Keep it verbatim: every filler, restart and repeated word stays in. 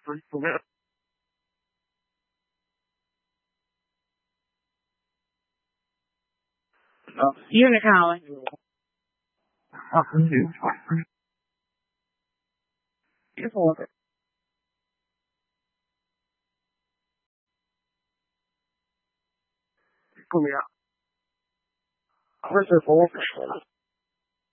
Come here. Uh, Unit calling. Just hold it. Come here. Where's your phone?